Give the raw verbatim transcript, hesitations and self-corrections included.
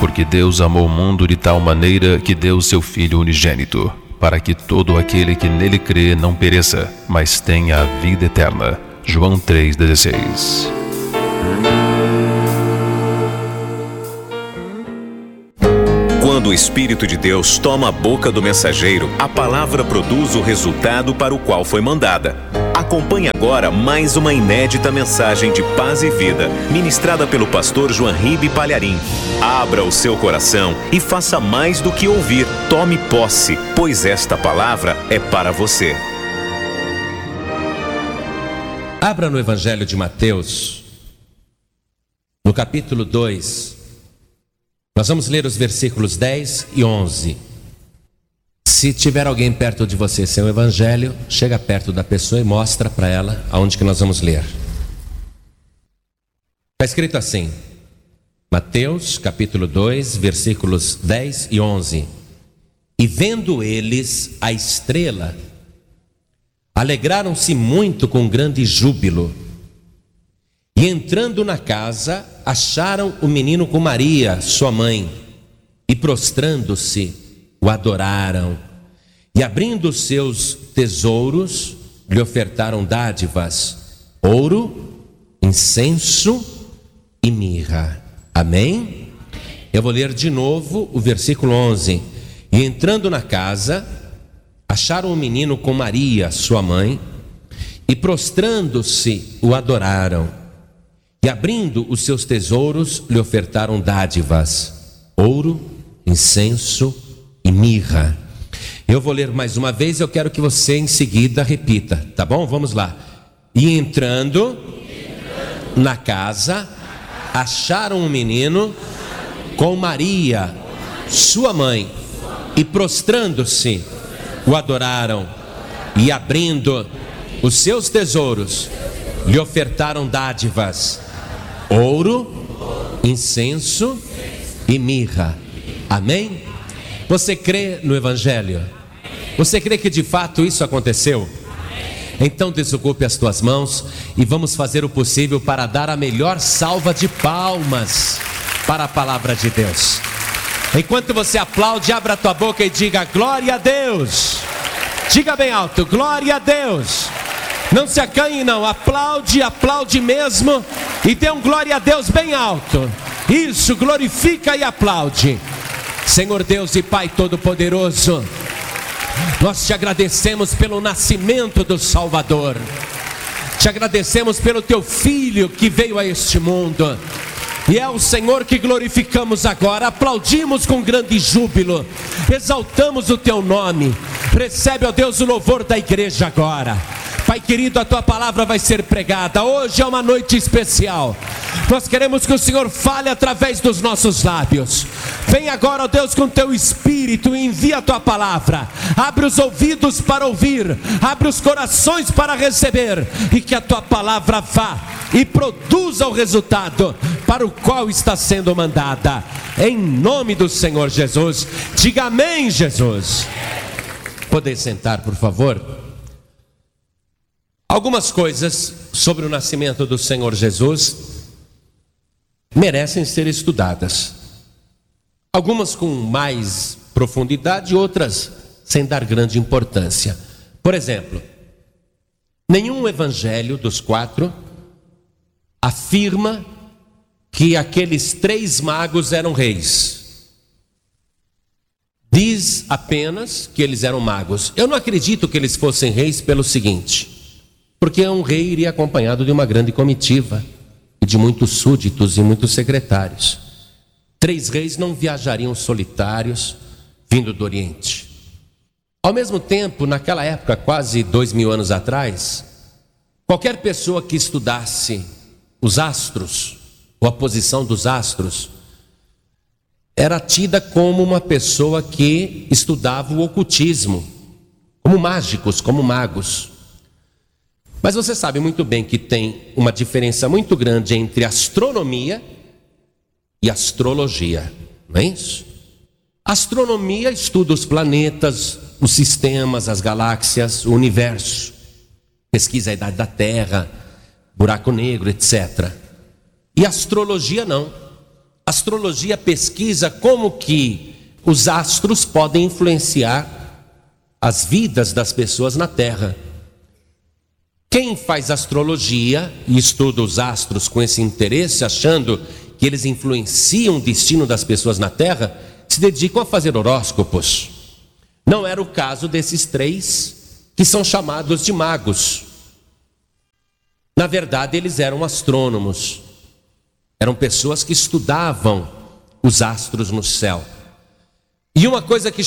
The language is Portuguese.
Porque Deus amou o mundo de tal maneira que deu seu Filho unigênito, para que todo aquele que nele crê não pereça, mas tenha a vida eterna. João três, dezesseis. Quando o Espírito de Deus toma a boca do mensageiro, a palavra produz o resultado para o qual foi mandada. Acompanhe agora mais uma inédita mensagem de paz e vida, ministrada pelo pastor João Ribe Palharim. Abra o seu coração e faça mais do que ouvir. Tome posse, pois esta palavra é para você. Abra no Evangelho de Mateus, no capítulo dois. Nós vamos ler os versículos dez e onze. Se tiver alguém perto de você sem o Evangelho, chega perto da pessoa e mostra para ela aonde que nós vamos ler. Está escrito assim, Mateus capítulo dois, versículos dez e onze. E vendo eles a estrela, alegraram-se muito com grande júbilo. E entrando na casa, acharam o menino com Maria, sua mãe, e prostrando-se, o adoraram. E abrindo seus tesouros, lhe ofertaram dádivas, ouro, incenso e mirra. Amém? Eu vou ler de novo o versículo onze. E entrando na casa, acharam o menino com Maria, sua mãe, e prostrando-se, o adoraram. E abrindo os seus tesouros, lhe ofertaram dádivas, ouro, incenso e mirra. Eu vou ler mais uma vez, eu quero que você em seguida repita, tá bom? Vamos lá. E entrando na casa, acharam um menino com Maria, sua mãe, e prostrando-se, o adoraram. E abrindo os seus tesouros, lhe ofertaram dádivas, ouro, incenso e mirra. Amém? Você crê no Evangelho? Você crê que de fato isso aconteceu? Então desocupe as tuas mãos e vamos fazer o possível para dar a melhor salva de palmas para a palavra de Deus. Enquanto você aplaude, abra a tua boca e diga glória a Deus. Diga bem alto, glória a Deus. Não se acanhe não, aplaude, aplaude mesmo e dê um glória a Deus bem alto. Isso, glorifica e aplaude. Senhor Deus e Pai Todo-Poderoso, nós te agradecemos pelo nascimento do Salvador. Te agradecemos pelo teu Filho que veio a este mundo. E é o Senhor que glorificamos agora, aplaudimos com grande júbilo, exaltamos o teu nome. Recebe, ó Deus, o louvor da igreja agora. Pai querido, a tua palavra vai ser pregada. Hoje é uma noite especial. Nós queremos que o Senhor fale através dos nossos lábios. Vem agora, ó Deus, com teu Espírito e envia a tua palavra. Abre os ouvidos para ouvir, abre os corações para receber, e que a tua palavra vá e produza o resultado para o qual está sendo mandada. Em nome do Senhor Jesus. Diga amém, Jesus. Podem sentar, por favor. Algumas coisas sobre o nascimento do Senhor Jesus merecem ser estudadas. Algumas com mais profundidade, outras sem dar grande importância. Por exemplo, nenhum evangelho dos quatro afirma que aqueles três magos eram reis. Diz apenas que eles eram magos. Eu não acredito que eles fossem reis pelo seguinte: porque um rei iria acompanhado de uma grande comitiva e de muitos súditos e muitos secretários. Três reis não viajariam solitários vindo do Oriente. Ao mesmo tempo, naquela época, quase dois mil anos atrás, qualquer pessoa que estudasse os astros, ou a posição dos astros, era tida como uma pessoa que estudava o ocultismo, como mágicos, como magos. Mas você sabe muito bem que tem uma diferença muito grande entre astronomia e astrologia, não é isso? Astronomia estuda os planetas, os sistemas, as galáxias, o universo, pesquisa a idade da Terra, buraco negro, etcétera. E astrologia não. astrologia pesquisa como que os astros podem influenciar as vidas das pessoas na Terra. Quem faz astrologia e estuda os astros com esse interesse, achando que eles influenciam o destino das pessoas na Terra, se dedicam a fazer horóscopos. Não era o caso desses três que são chamados de magos. Na verdade, eles eram astrônomos. Eram pessoas que estudavam os astros no céu. E uma coisa que